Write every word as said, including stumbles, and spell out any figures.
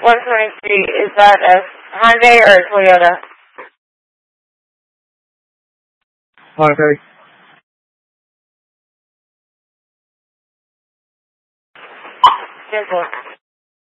one twenty-three, is that a Hyundai or a Toyota? Hyundai. Simple.